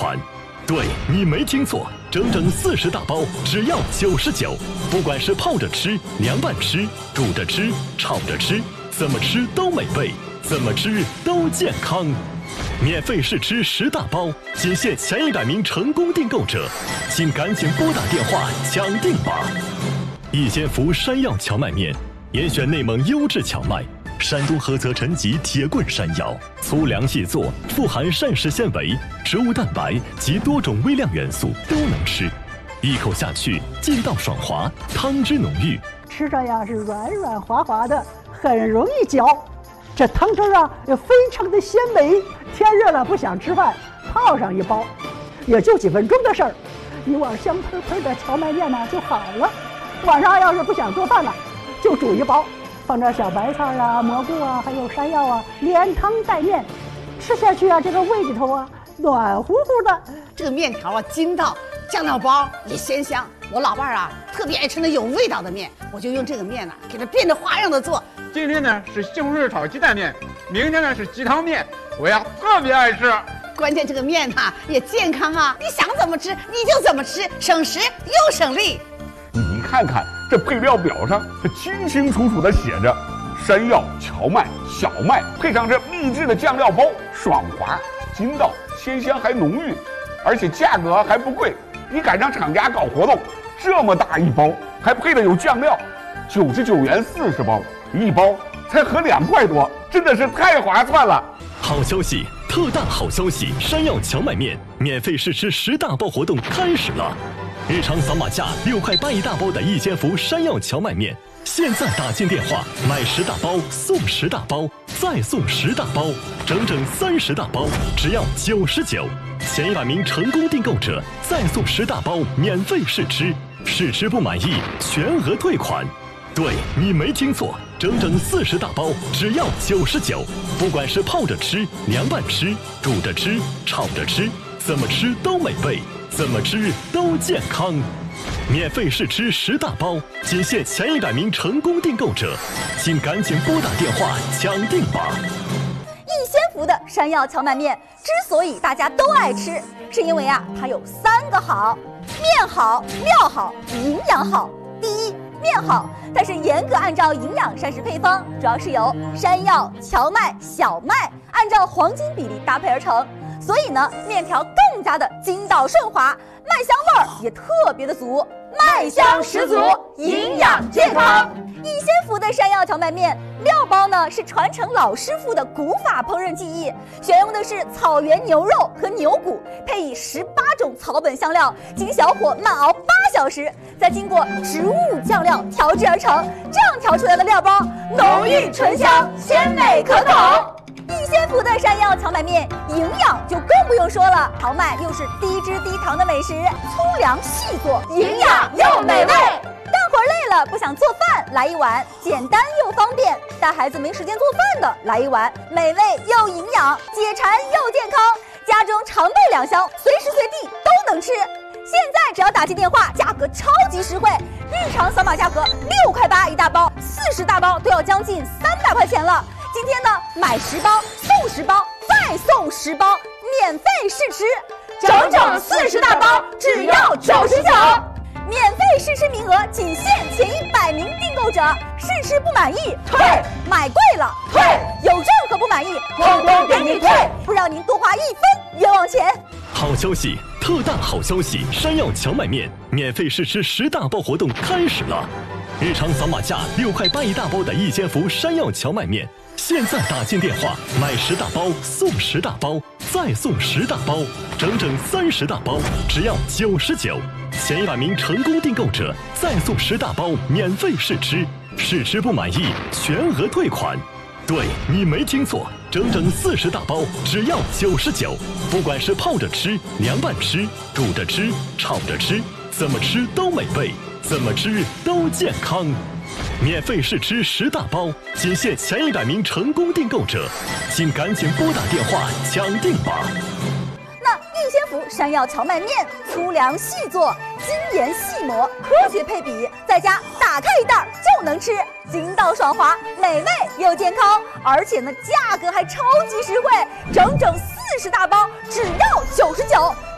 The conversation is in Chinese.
款。对，你没听错，整整40大包，只要99。不管是泡着吃、凉拌吃、煮着吃、炒着吃，怎么吃都美味，怎么吃都健康。免费试吃10大包，仅限前100名成功订购者，请赶紧拨打电话抢订吧！一间福山药荞麦面，严选内蒙优质荞麦，山东菏泽陈集铁棍山药，粗粮细做，富含膳食纤维、植物蛋白及多种微量元素，都能吃。一口下去，劲道爽滑，汤汁浓郁， 吃着呀是软软滑滑的，很容易嚼。这汤汁啊也非常的鲜美。天热了不想吃饭，泡上一包，也就几分钟的事儿，一碗香喷喷的荞麦面呢就好了。晚上要是不想做饭了，就煮一包，放点小白菜啊、蘑菇啊，还有山药啊，连汤带面，吃下去啊，这个胃里头啊暖乎乎的。 这个面条啊筋道，酱料包也鲜香。我老伴儿啊特别爱吃那有味道的面，我就用这个面呢给它变着花样的做。 今天呢是西红柿炒鸡蛋面，明天呢是鸡汤面，我呀特别爱吃。 关键这个面呐也健康啊，你想怎么吃你就怎么吃，省时又省力。 你看看这配料表上，它清清楚楚地写着山药、荞麦、小麦，配上这秘制的酱料包，爽滑、筋道、鲜香还浓郁，而且价格还不贵。你赶上厂家搞活动，这么大一包，还配的有酱料，99元40包，一包才合2块多，真的是太划算了。 好消息，特大好消息！山药荞麦面免费试吃10大包活动开始了。日常扫码价6块8一大包的一千福山药荞麦面，现在打进电话买10大包送10大包，再送10大包，整整30大包，只要99。前100名成功订购者再送10大包免费试吃，试吃不满意全额退款。对，你没听错，整整40大包，只要99。不管是泡着吃、凉拌吃、煮着吃、炒着吃，怎么吃都美味，怎么吃都健康。免费试吃10大包，仅限前100名成功订购者，请赶紧拨打电话抢订吧！ 逸仙福的山药荞麦面之所以大家都爱吃，是因为啊，它有3个好：面好、料好、营养好。第一，面好，它是严格按照营养膳食配方，主要是由山药、荞麦、小麦按照黄金比例搭配而成，所以呢，面条更加的筋道顺滑，麦香味儿也特别的足，麦香十足，营养健康。逸仙福的山药荞麦面料包呢是传承老师傅的古法烹饪技艺，选用的是草原牛肉和牛骨，配以18种草本香料，经小火慢熬8小时，再经过植物酱料调制而成，这样调出来的料包浓郁醇香，鲜美可口。逸仙福的山药荞麦面营养就更不用说了，荞麦又是低脂低糖的美食，粗粮细做，营养又美味。干活累了不想做饭，来一碗简单又方便；带孩子没时间做饭的，来一碗美味又营养，解馋又健康，家中常备2箱，随时随地都能吃。现在只要打进电话，价格超级实惠，日常扫码价格6块8一大包，40大包都要将近300块钱了。今天呢，买10包送10包，再送10包，免费试吃，整整40大包，只要99。免费试吃名额仅限前100名订购者，试吃不满意退，买贵了退，有任何不满意统统给您退，不让您多花1分冤枉钱。 好消息，特大好消息！山药荞麦面免费试吃10大包活动开始了。日常扫码价6块8一大包的逸仙福山药荞麦面，现在打进电话买10大包送10大包，再送10大包，整整30大包，只要99。前100名成功订购者再送10大包免费试吃，试吃不满意全额退款。对，你没听错，整整40大包，只要99。不管是泡着吃、凉拌吃、煮着吃、炒着吃，怎么吃都美味，怎么吃都健康。免费试吃10大包，仅限前100名成功订购者，请赶紧拨打电话抢订吧！ 那逸仙福山药荞麦面粗粮细做，精盐细磨，科学配比，在家打开一袋就能吃，筋道爽滑，美味又健康，而且呢价格还超级实惠，整整40大包只要99，